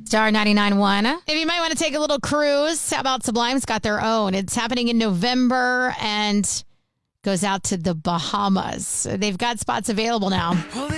Star 99.1. If you might want to take a little cruise, how about Sublime's got their own? It's happening in November and goes out to the Bahamas. They've got spots available now.